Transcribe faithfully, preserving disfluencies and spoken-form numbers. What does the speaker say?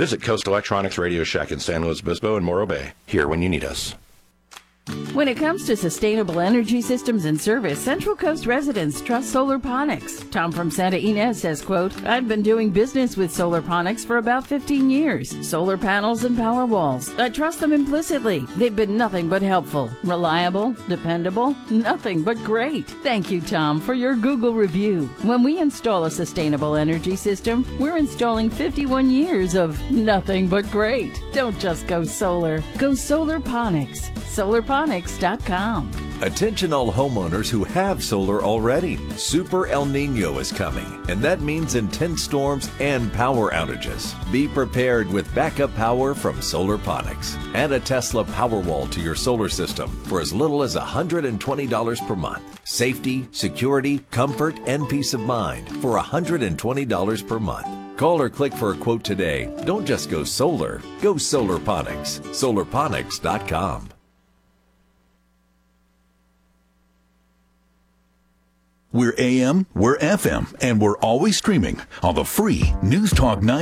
Visit Coast Electronics Radio Shack in San Luis Obispo and Morro Bay. Here when you need us. When it comes to sustainable energy systems and service, Central Coast residents trust Solarponics. Tom from Santa Ynez says, quote, I've been doing business with Solarponics for about fifteen years. Solar panels and power walls. I trust them implicitly. They've been nothing but helpful. Reliable, dependable, nothing but great. Thank you, Tom, for your Google review. When we install a sustainable energy system, we're installing fifty-one years of nothing but great. Don't just go solar. Go Solarponics. Solarponics dot com. Attention all homeowners who have solar already. Super El Nino is coming, and that means intense storms and power outages. Be prepared with backup power from Solarponics. Add a Tesla Powerwall to your solar system for as little as one hundred twenty dollars per month. Safety, security, comfort, and peace of mind for one hundred twenty dollars per month. Call or click for a quote today. Don't just go solar, go Solarponics. Solarponics dot com. We're A M, we're F M, and we're always streaming on the free News Talk nine.